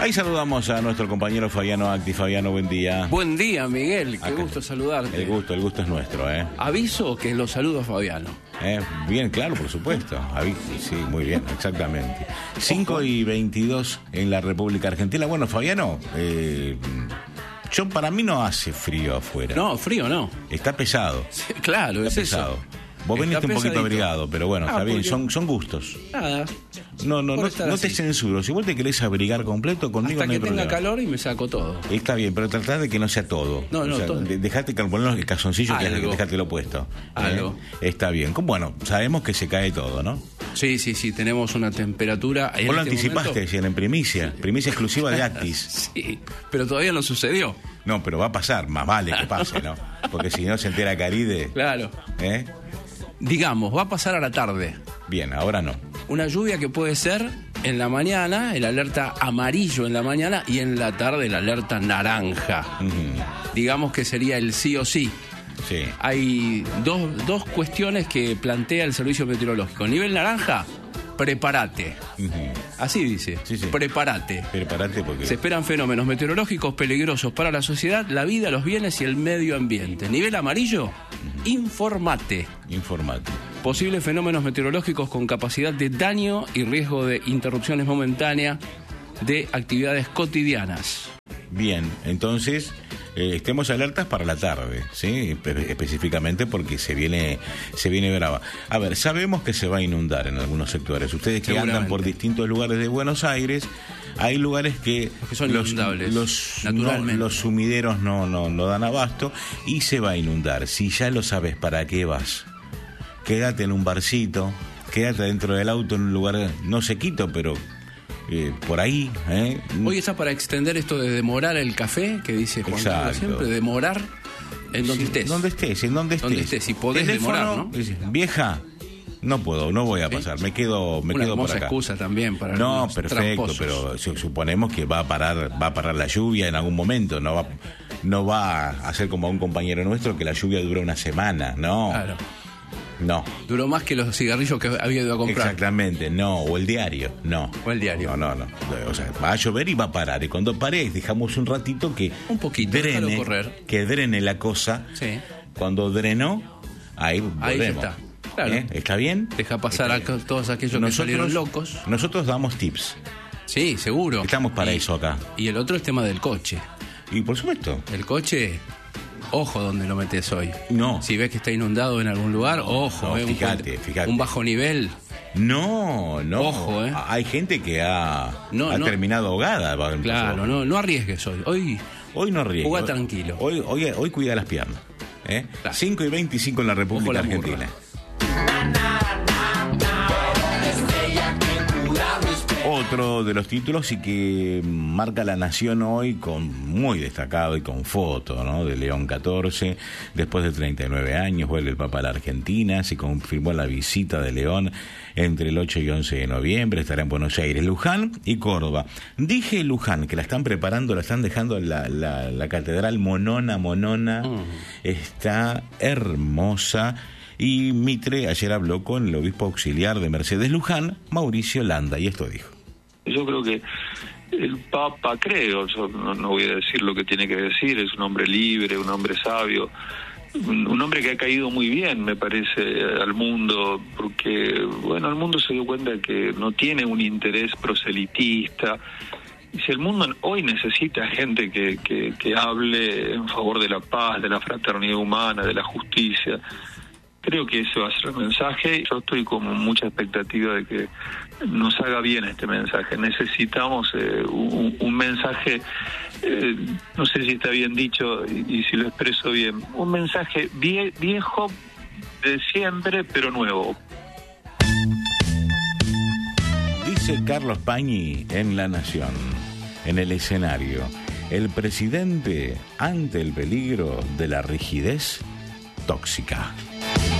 Ahí saludamos a nuestro compañero Fabiano Acti. Fabiano, buen día. Buen día, Miguel. Qué gusto saludarte. El gusto es nuestro, ¿eh? Aviso que lo saludo a Fabiano. Bien, claro, por supuesto. Sí, muy bien, exactamente. 5:22 en la República Argentina. Bueno, Fabiano, para mí no hace frío afuera. No, frío no. Está pesado. Sí, claro, está es pesado. Eso. Vos veniste un poquito abrigado, pero bueno, está bien, porque... son gustos. Nada. No te censuro. Si vos te querés abrigar completo, conmigo hasta no hay que problema. tenga calor y me saco todo. Está bien, pero tratá de que no sea todo. No, todo. Dejate que ponernos el calzoncillo, dejátelo puesto. Algo. Está bien. Bueno, sabemos que se cae todo, ¿no? Sí, tenemos una temperatura... Vos lo anticipaste, decían, en primicia exclusiva de Actis. Sí, pero todavía no sucedió. No, pero va a pasar, más vale que pase, ¿no? Porque si no se entera Caride... Claro. Digamos, va a pasar a la tarde. Bien, ahora no. Una lluvia que puede ser en la mañana, el alerta amarillo en la mañana, y en la tarde el alerta naranja. Digamos que sería el sí o sí. Sí. Hay dos cuestiones que plantea el servicio meteorológico. Nivel naranja, prepárate. Así dice, sí. Prepárate porque... Se esperan fenómenos meteorológicos peligrosos para la sociedad, la vida, los bienes y el medio ambiente. Nivel amarillo, informate. Posibles fenómenos meteorológicos con capacidad de daño y riesgo de interrupciones momentáneas de actividades cotidianas. Bien, entonces... estemos alertas para la tarde, ¿sí? Específicamente porque se viene brava. A ver, sabemos que se va a inundar en algunos sectores. Ustedes que andan por distintos lugares de Buenos Aires, hay lugares que son inundables, naturalmente. Los sumideros no dan abasto y se va a inundar. Si ya lo sabes, ¿para qué vas? Quédate en un barcito, quédate dentro del auto en un lugar no sequito, pero... por ahí. Hoy está para extender esto de demorar el café, que dice Juan Carlos siempre, demorar en donde estés. En donde estés, si podés demorar, ¿no? Vieja, no puedo, no voy a pasar, me quedo por acá. Una hermosa excusa también para no, perfecto, tramposos. pero suponemos que va a parar la lluvia en algún momento, no va a ser como a un compañero nuestro que la lluvia dura una semana, no. Claro. No. Duró más que los cigarrillos que había ido a comprar. Exactamente, no. O el diario, no. No. O sea, va a llover y va a parar. Y cuando pare, dejamos un ratito que... Un poquito, drene, correr. Que drene la cosa. Sí. Cuando drenó, ahí volvemos. Ahí está. Claro. ¿Está bien? Deja pasar a todos aquellos que salieron locos. Nosotros damos tips. Sí, seguro. Estamos para eso acá. Y el otro es tema del coche. Y por supuesto. El coche... Ojo donde lo metes hoy. No. Si ves que está inundado en algún lugar, ojo. Fíjate. Un bajo nivel. No. Ojo, Hay gente que ha terminado ahogada. Claro, no arriesgues hoy. Hoy no arriesgues. Jugá tranquilo. Hoy cuida las piernas. Claro. 5:25 en la República Argentina. Otro de los títulos y que marca La Nación hoy muy destacado y con foto, ¿no? De León XIV, después de 39 años vuelve el Papa a la Argentina, se confirmó la visita de León entre el 8 y 11 de noviembre, estará en Buenos Aires, Luján y Córdoba. Dije Luján, que la están preparando, la están dejando en la catedral monona, está hermosa. Y Mitre ayer habló con el obispo auxiliar de Mercedes Luján, Mauricio Landa, y esto dijo. Yo creo que el Papa, yo no voy a decir lo que tiene que decir, es un hombre libre, un hombre sabio, un hombre que ha caído muy bien, me parece, al mundo, porque, el mundo se dio cuenta que no tiene un interés proselitista. Y si el mundo hoy necesita gente que hable en favor de la paz, de la fraternidad humana, de la justicia, creo que ese va a ser el mensaje. Yo estoy con mucha expectativa de que nos haga bien este mensaje. Necesitamos un mensaje, no sé si está bien dicho y si lo expreso bien, un mensaje viejo de siempre, pero nuevo. Dice Carlos Pañi en La Nación, en el escenario, el presidente ante el peligro de la rigidez tóxica.